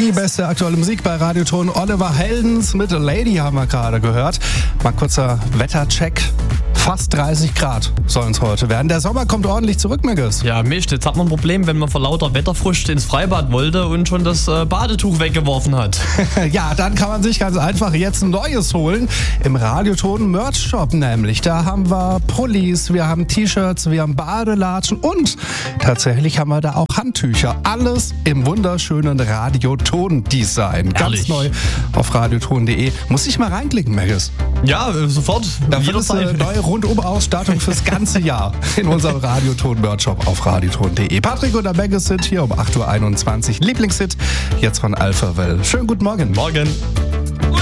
Die beste aktuelle Musik bei Radioton. Oliver Heldens mit Lady haben wir gerade gehört. Mal kurzer Wettercheck. Fast 30 Grad sollen es heute werden. Der Sommer kommt ordentlich zurück, Megis. Ja, Mist, jetzt hat man ein Problem, wenn man vor lauter Wetterfrust ins Freibad wollte und schon das Badetuch weggeworfen hat. Ja, dann kann man sich ganz einfach jetzt ein neues holen. Im Radioton Merch Shop nämlich. Da haben wir Pullis, wir haben T-Shirts, wir haben Badelatschen und tatsächlich haben wir da auch Handtücher. Alles im wunderschönen Radioton-Design. Ganz Ehrlich? neu auf radioton.de. Muss ich mal reinklicken, Megis. Ja, sofort. Da findest du eine neue Rundumausstattung fürs ganze Jahr in unserem Radioton-Merch-Shop auf radioton.de. Patrick und der Megis sind hier um 8.21 Uhr. Lieblingshit jetzt von Alphaville. Schönen guten Morgen. Morgen.